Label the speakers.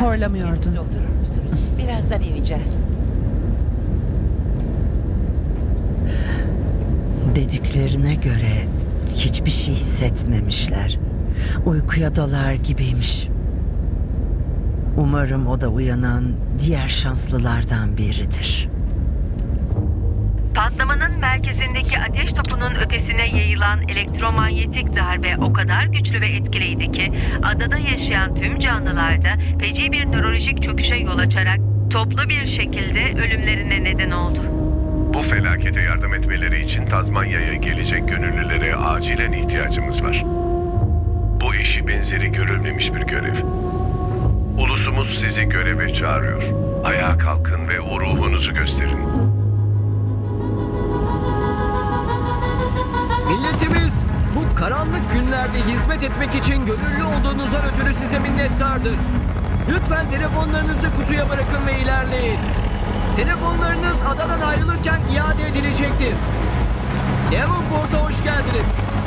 Speaker 1: Horlamıyordu.
Speaker 2: Siz oturur musunuz? Birazdan ineceğiz.
Speaker 3: Dediklerine göre hiçbir şey hissetmemişler. Uykuya dalar gibiymiş. Umarım o da uyanan diğer şanslılardan biridir.
Speaker 4: Patlamanın merkezindeki ateş topunun ötesine yayılan elektromanyetik darbe o kadar güçlü ve etkiliydi ki adada yaşayan tüm canlılarda feci bir nörolojik çöküşe yol açarak toplu bir şekilde ölümlerine neden oldu.
Speaker 5: Bu felakete yardım etmeleri için Tazmanya'ya gelecek gönüllülere acilen ihtiyacımız var. Bu eşi benzeri görülmemiş bir görev. Ulusumuz sizi göreve çağırıyor. Ayağa kalkın ve o ruhunuzu gösterin.
Speaker 6: Milletimiz bu karanlık günlerde hizmet etmek için gönüllü olduğunuzdan ötürü size minnettardır. Lütfen telefonlarınızı kutuya bırakın ve ilerleyin. Telefonlarınız adadan ayrılırken iade edilecektir. Devonport'a hoş geldiniz.